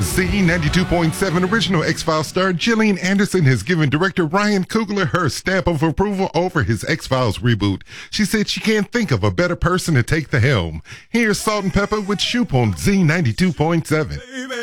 Z92.7 original X-Files star Gillian Anderson has given director Ryan Coogler her stamp of approval over his X-Files reboot. She said she can't think of a better person to take the helm. Here's Salt and Pepper with Shoop on Z92.7.